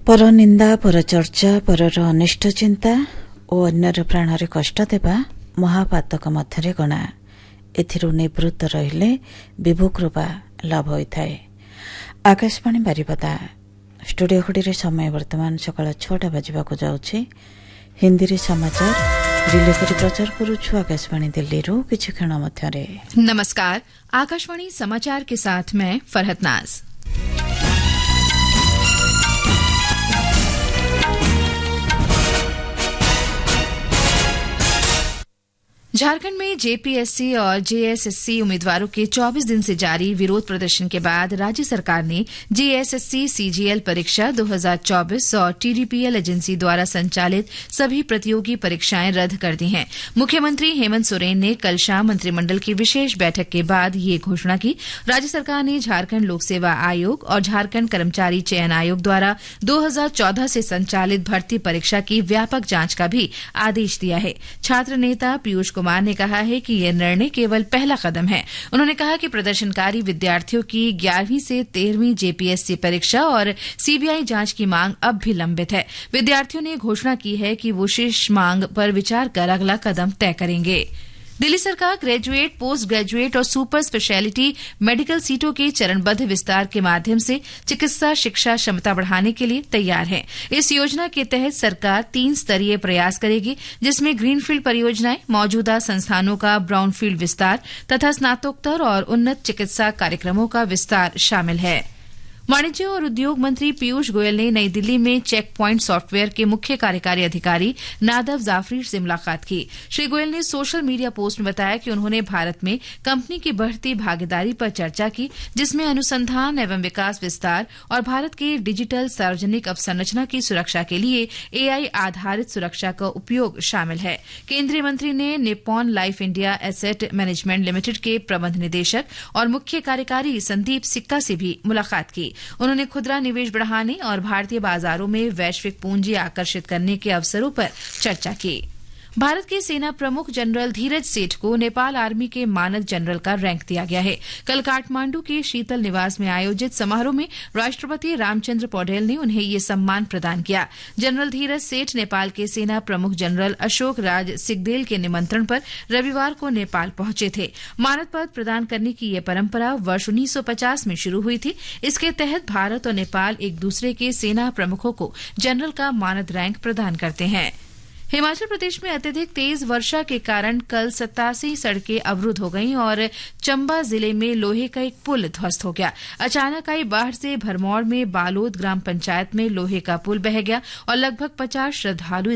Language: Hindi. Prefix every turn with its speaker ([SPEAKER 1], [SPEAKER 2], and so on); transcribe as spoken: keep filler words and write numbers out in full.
[SPEAKER 1] पर निंदा पर चर्चा परर अनिष्ट चिंता और अन्यर प्राणरे कष्ट देवा महापातक मध्य गणा एथिरु निवृत्त रहिले विभु कृपा लाभ होइथाय। आकाशवाणी बारिपदा स्टूडियो खड़ी समय वर्तमान सकाळ छटा बजवाको जाउछि। हिंदी रे समाचार रिले करी प्रचार करूछु आकाशवाणी दिल्ली रो किछि क्षण मध्यरे।
[SPEAKER 2] नमस्कार, आकाशवाणी समाचार के साथ मैं फरहत नाज। झारखंड में जेपीएससी और जेएसएससी उम्मीदवारों के चौबीस दिन से जारी विरोध प्रदर्शन के बाद राज्य सरकार ने जेएसएससी सीजीएल परीक्षा दो हज़ार चौबीस और टीडीपीएल एजेंसी द्वारा संचालित सभी प्रतियोगी परीक्षाएं रद्द कर दी हैं। मुख्यमंत्री हेमंत सोरेन ने कल शाम मंत्रिमंडल की विशेष बैठक के बाद ये घोषणा की। राज्य सरकार ने झारखंड लोक सेवा आयोग और झारखंड कर्मचारी चयन आयोग द्वारा दो हज़ार चौदह से संचालित भर्ती परीक्षा की व्यापक जांच का भी आदेश दिया है। छात्र नेता पीयूष कुमार ने कहा है कि यह निर्णय केवल पहला कदम है। उन्होंने कहा कि प्रदर्शनकारी विद्यार्थियों की ग्यारहवीं से तेरहवीं जेपीएससी परीक्षा और सीबीआई जांच की मांग अब भी लंबित है। विद्यार्थियों ने घोषणा की है कि वो शेष मांग पर विचार कर अगला कदम तय करेंगे। दिल्ली सरकार ग्रेजुएट, पोस्ट ग्रेजुएट और सुपर स्पेशलिटी मेडिकल सीटों के चरणबद्ध विस्तार के माध्यम से चिकित्सा शिक्षा क्षमता बढ़ाने के लिए तैयार है। इस योजना के तहत सरकार तीन स्तरीय प्रयास करेगी, जिसमें ग्रीनफील्ड परियोजनाएं, मौजूदा संस्थानों का ब्राउनफील्ड विस्तार तथा स्नातकोत्तर और उन्नत चिकित्सा कार्यक्रमों का विस्तार शामिल है। वाणिज्य और उद्योग मंत्री पीयूष गोयल ने नई दिल्ली में चेक प्वाइंट सॉफ्टवेयर के मुख्य कार्यकारी अधिकारी नादव जाफरी से मुलाकात की। श्री गोयल ने सोशल मीडिया पोस्ट में बताया कि उन्होंने भारत में कंपनी की बढ़ती भागीदारी पर चर्चा की, जिसमें अनुसंधान एवं विकास विस्तार और भारत के डिजिटल सार्वजनिक अवसंरचना की सुरक्षा के लिए एआई आधारित सुरक्षा का उपयोग शामिल है। केंद्रीय मंत्री ने Nippon life India asset management limited के प्रबंध निदेशक और मुख्य कार्यकारी संदीप सिक्का से भी मुलाकात की। उन्होंने खुदरा निवेश बढ़ाने और भारतीय बाजारों में वैश्विक पूंजी आकर्षित करने के अवसरों पर चर्चा की। भारत के सेना प्रमुख जनरल धीरज सेठ को नेपाल आर्मी के मानद जनरल का रैंक दिया गया है। कल काठमांडू के शीतल निवास में आयोजित समारोह में राष्ट्रपति रामचंद्र पौडेल ने उन्हें ये सम्मान प्रदान किया। जनरल धीरज सेठ नेपाल के सेना प्रमुख जनरल अशोक राज सिगदेल के निमंत्रण पर रविवार को नेपाल पहुंचे थे। मानद पद प्रदान करने की ये परंपरा वर्ष उन्नीस सौ पचास में शुरू हुई थी। इसके तहत भारत और नेपाल एक दूसरे के सेना प्रमुखों को जनरल का मानद रैंक प्रदान करते हैं। हिमाचल प्रदेश में अत्यधिक तेज वर्षा के कारण कल सतासी सड़कें अवरुद्ध हो गईं और चंबा जिले में लोहे का एक पुल ध्वस्त हो गया। अचानक आई बाढ़ से भरमौर में बालोद ग्राम पंचायत में लोहे का पुल बह गया और लगभग पचास श्रद्धालु